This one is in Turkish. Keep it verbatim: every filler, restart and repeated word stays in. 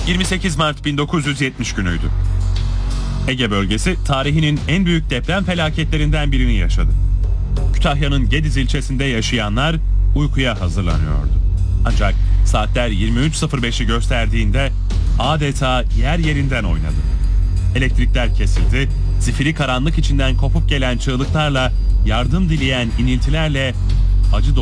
yirmi sekiz Mart bin dokuz yüz yetmiş günüydü. Ege bölgesi tarihinin en büyük deprem felaketlerinden birini yaşadı. Kütahya'nın Gediz ilçesinde yaşayanlar uykuya hazırlanıyordu. Ancak saatler yirmi üç sıfır beşi gösterdiğinde adeta yer yerinden oynadı. Elektrikler kesildi, zifiri karanlık içinden kopup gelen çığlıklarla, yardım dileyen iniltilerle acı dolu